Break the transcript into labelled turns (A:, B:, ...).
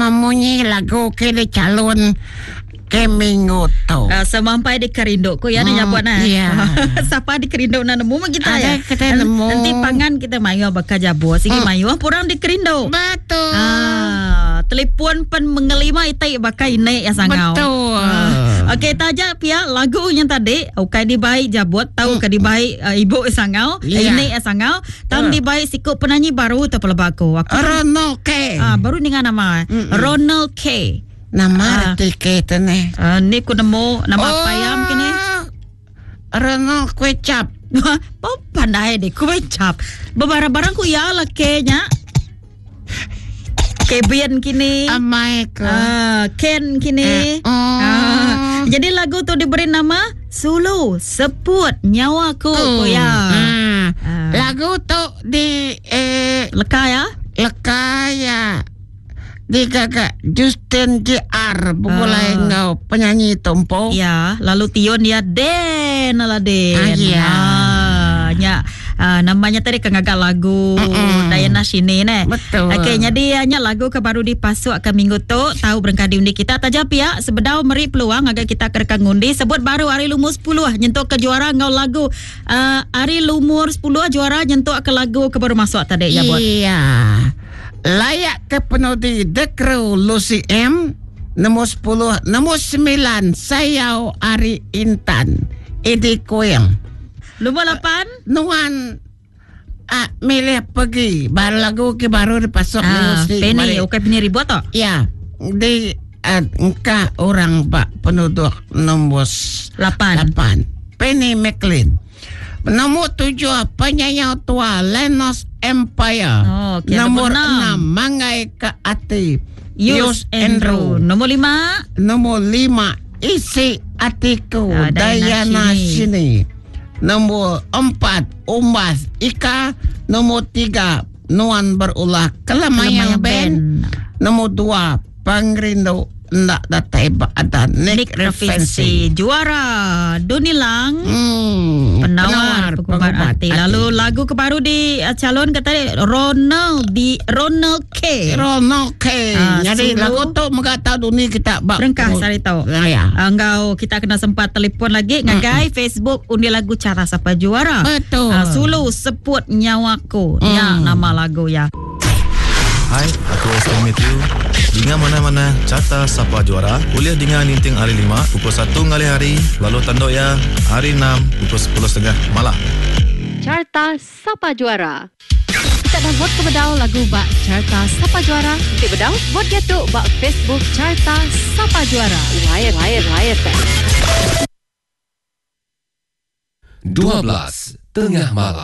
A: memunyi lagu ke de calon ke minggu tu.
B: Semampai di kerinduk ko ya nak buat nah.
A: Ya.
B: Siapa di kerinduk nak nemu kita ya.
A: Kita nemu.
B: Nanti pangan kita mayu bakal jabo. Sigi mayu purang di kerinduk.
A: Betul.
B: Telepon pen mengelima itai bakai naik ya sangau.
A: Betul.
B: Okey taja pia lagu yang tadi ukai di baik jabot tahu ka di baik ibu sangau ini sangau tam di baik sikut penyanyi baru tu pelebako.
A: Ronald K.
B: Baru dengan nama Ronald K.
A: Nama tiket ni.
B: Ni ku nemu nama payam kini.
A: Ronald Kue Cap.
B: Pandai deh kue cap. Barang-barang ku ya lah kenya. Kebian kini.
A: Amai ke.
B: Ken kini. Jadi lagu tu diberi nama Sulu Seput Nyawaku. Ya.
A: Lagu tu di
B: Leka ya.
A: Di kakak Justin JR Pemulai engkau penyanyi tompo.
B: Ya. Lalu Tion ya Den ala Den. Namanya tadi kengagal lagu Diana sini ne.
A: Betul.
B: Okey, jadi hanya lagu ke baru dipasuk ke minggu tu tahu berengkah diundi kita tajap ya sebedau meri peluang agar kita kerkan ngundi sebut baru hari lumur 10 nyentuk ke juara ngau lagu hari lumur 10 juara nyentuk ke lagu ke baru masuk tadi ya buat.
A: Iya. Layak ke penuh di The Crew Lucy M. Nombor 10, nombor 9 Sayau Ari Intan Edi Koyang.
B: Nombor 8
A: Nuan milih pergi baru lagu ke baru dipasok
B: Penny oke Penny Ribuat tak?
A: Ya di engkau orang pak penduduk nombor 8 Penny McLean. Nombor 7 penyanyi tua Lenos Empire. Nombor 6 Mangai ke Ati Yus Andrew.
B: Nombor 5
A: Isi Atiku Diana Sini. Nombor 4 Umbas Ika. Nombor 3 Nuan Berulah Kelamayang Band. Nombor 2 Pangrindu Ndak datai ada Nick Revensi
B: juara Dunilang penawar pengubat hati. Lalu lagu kebaru di calon kata Ronald K.
A: Jadi lagu tu mengata dunia kita
B: berengkah sari tahu. Engkau kita kena sempat telefon lagi ngagai Facebook undi lagu cara siapa juara.
A: Betul.
B: Sulu Seput Nyawaku. Ya nama lagu ya.
C: Hai, aku Esther Matthew. Dengan mana-mana carta siapa juara, kuliah dengan ninting hari 5 pukul 1 ngali hari, lalu tanduk ya hari 6 pukul 10.30 malam.
D: Carta siapa juara. Kita dah vote ke bedau lagu bak Carta siapa juara. Untuk bedau, vote getuk bak Facebook Carta siapa juara. Riot.
E: 12 tengah malam.